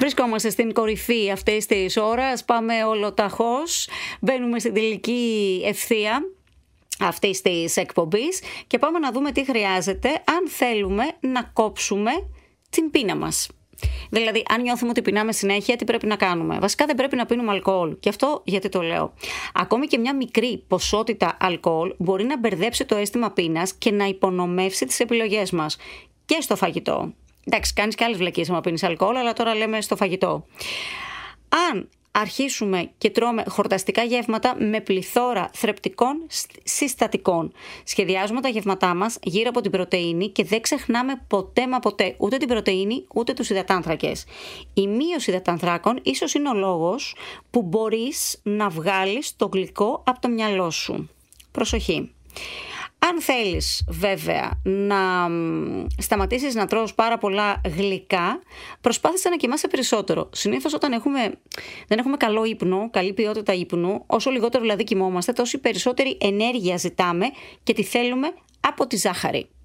Βρισκόμαστε στην κορυφή αυτής της ώρας, πάμε ολοταχώς, μπαίνουμε στην τελική ευθεία αυτής της εκπομπής και πάμε να δούμε τι χρειάζεται αν θέλουμε να κόψουμε την πείνα μας. Δηλαδή, αν νιώθουμε ότι πεινάμε συνέχεια, τι πρέπει να κάνουμε? Βασικά δεν πρέπει να πίνουμε αλκοόλ. Και αυτό γιατί το λέω? Ακόμη και μια μικρή ποσότητα αλκοόλ μπορεί να μπερδέψει το αίσθημα πείνας και να υπονομεύσει τις επιλογές μας. Και στο φαγητό. Εντάξει, κάνεις και άλλες βλακίες άμα πίνεις αλκοόλ, αλλά τώρα λέμε στο φαγητό. Αν αρχίσουμε και τρώμε χορταστικά γεύματα με πληθώρα θρεπτικών συστατικών, σχεδιάζουμε τα γεύματά μας γύρω από την πρωτεΐνη και δεν ξεχνάμε ποτέ μα ποτέ ούτε την πρωτεΐνη ούτε τους υδατάνθρακες. Η μείωση υδατανθράκων ίσως είναι ο λόγος που μπορείς να βγάλεις το γλυκό από το μυαλό σου. Προσοχή. Αν θέλεις βέβαια να σταματήσεις να τρως πάρα πολλά γλυκά, προσπάθησε να κοιμάσαι περισσότερο. Συνήθως όταν δεν έχουμε καλό ύπνο, καλή ποιότητα ύπνου, όσο λιγότερο δηλαδή κοιμόμαστε, τόσο περισσότερη ενέργεια ζητάμε και τη θέλουμε από τη ζάχαρη.